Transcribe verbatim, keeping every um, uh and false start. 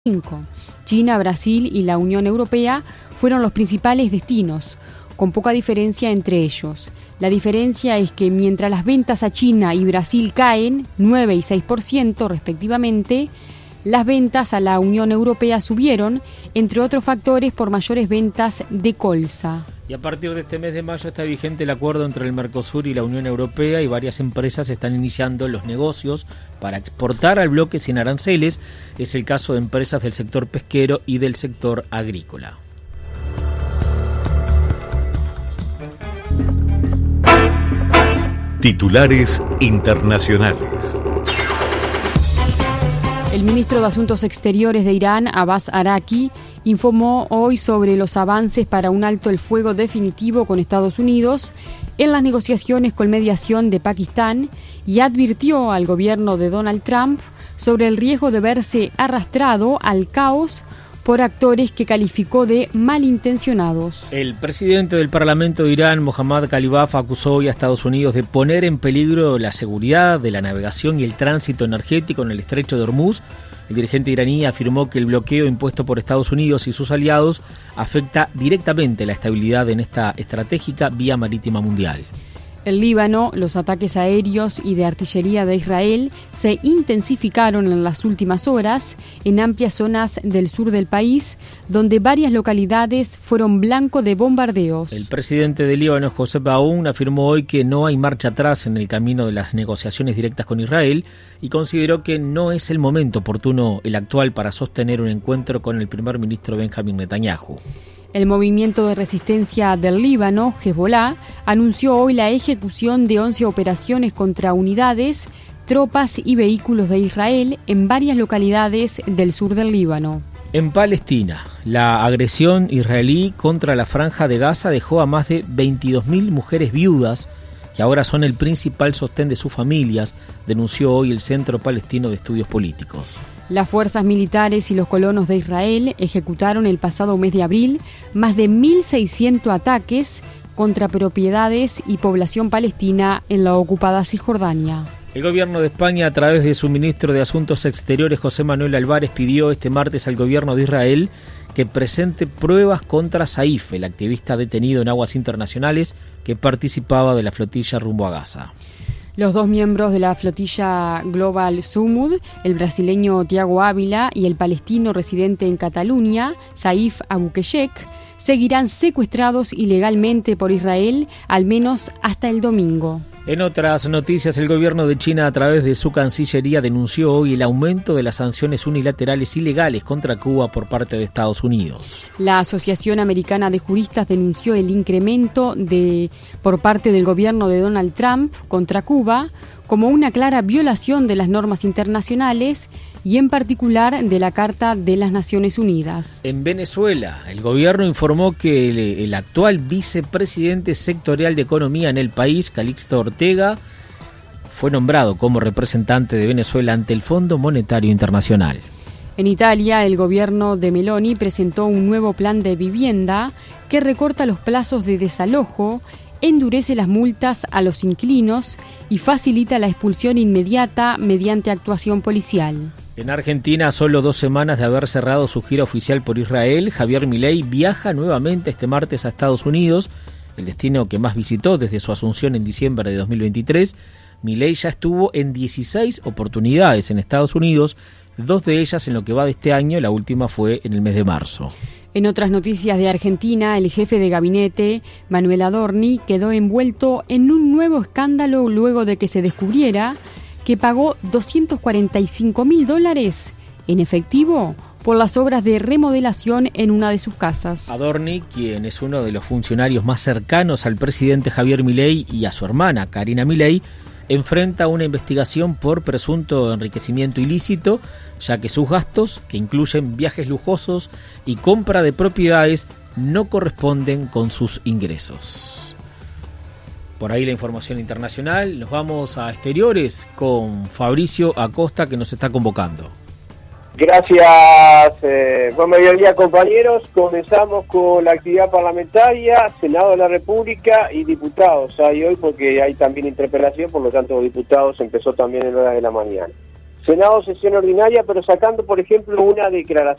China, Brasil y la Unión Europea fueron los principales destinos, con poca diferencia entre ellos. La diferencia es que mientras las ventas a China y Brasil caen nueve y seis por ciento respectivamente, las ventas a la Unión Europea subieron, entre otros factores, por mayores ventas de colza. Y a partir de este mes de mayo está vigente el acuerdo entre el Mercosur y la Unión Europea y varias empresas están iniciando los negocios para exportar al bloque sin aranceles. Es el caso de empresas del sector pesquero y del sector agrícola. Titulares internacionales. El ministro de Asuntos Exteriores de Irán, Abbas Araqui, informó hoy sobre los avances para un alto el fuego definitivo con Estados Unidos en las negociaciones con mediación de Pakistán y advirtió al gobierno de Donald Trump sobre el riesgo de verse arrastrado al caos por actores que calificó de malintencionados. El presidente del Parlamento de Irán, Mohammad Ghalibaf, acusó hoy a Estados Unidos de poner en peligro la seguridad de la navegación y el tránsito energético en el estrecho de Hormuz. El dirigente iraní afirmó que el bloqueo impuesto por Estados Unidos y sus aliados afecta directamente la estabilidad en esta estratégica vía marítima mundial. El Líbano, los ataques aéreos y de artillería de Israel se intensificaron en las últimas horas en amplias zonas del sur del país, donde varias localidades fueron blanco de bombardeos. El presidente del Líbano, Josep Aoun, afirmó hoy que no hay marcha atrás en el camino de las negociaciones directas con Israel y consideró que no es el momento oportuno el actual para sostener un encuentro con el primer ministro Benjamín Netanyahu. El movimiento de resistencia del Líbano, Hezbolá, anunció hoy la ejecución de once operaciones contra unidades, tropas y vehículos de Israel en varias localidades del sur del Líbano. En Palestina, la agresión israelí contra la Franja de Gaza dejó a más de veintidós mil mujeres viudas, que ahora son el principal sostén de sus familias, denunció hoy el Centro Palestino de Estudios Políticos. Las fuerzas militares y los colonos de Israel ejecutaron el pasado mes de abril más de mil seiscientos ataques contra propiedades y población palestina en la ocupada Cisjordania. El gobierno de España, a través de su ministro de Asuntos Exteriores, José Manuel Álvarez, pidió este martes al gobierno de Israel que presente pruebas contra Saif, el activista detenido en aguas internacionales que participaba de la flotilla rumbo a Gaza. Los dos miembros de la flotilla Global Sumud, el brasileño Tiago Ávila y el palestino residente en Cataluña, Saif Abukeshek, seguirán secuestrados ilegalmente por Israel al menos hasta el domingo. En otras noticias, el gobierno de China, a través de su Cancillería, denunció hoy el aumento de las sanciones unilaterales ilegales contra Cuba por parte de Estados Unidos. La Asociación Americana de Juristas denunció el incremento de por parte del gobierno de Donald Trump contra Cuba como una clara violación de las normas internacionales y en particular de la Carta de las Naciones Unidas. En Venezuela, el gobierno informó que el, el actual vicepresidente sectorial de Economía en el país, Calixto Ortega, fue nombrado como representante de Venezuela ante el Fondo Monetario Internacional. En Italia, el gobierno de Meloni presentó un nuevo plan de vivienda que recorta los plazos de desalojo, endurece las multas a los inquilinos y facilita la expulsión inmediata mediante actuación policial. En Argentina, a solo dos semanas de haber cerrado su gira oficial por Israel, Javier Milei viaja nuevamente este martes a Estados Unidos, el destino que más visitó desde su asunción en diciembre de dos mil veintitrés. Milei ya estuvo en dieciséis oportunidades en Estados Unidos, dos de ellas en lo que va de este año, la última fue en el mes de marzo. En otras noticias de Argentina, el jefe de gabinete, Manuel Adorni, quedó envuelto en un nuevo escándalo luego de que se descubriera que pagó doscientos cuarenta y cinco mil dólares en efectivo por las obras de remodelación en una de sus casas. Adorni, quien es uno de los funcionarios más cercanos al presidente Javier Milei y a su hermana Karina Milei, enfrenta una investigación por presunto enriquecimiento ilícito, ya que sus gastos, que incluyen viajes lujosos y compra de propiedades, no corresponden con sus ingresos. Por ahí la información internacional. Nos vamos a exteriores con Fabricio Acosta, que nos está convocando. Gracias, eh, buen mediodía, compañeros. Comenzamos con la actividad parlamentaria, Senado de la República y diputados hay hoy porque hay también interpelación, por lo tanto diputados empezó también en horas de la mañana. Senado sesión ordinaria, pero sacando, por ejemplo, una declaración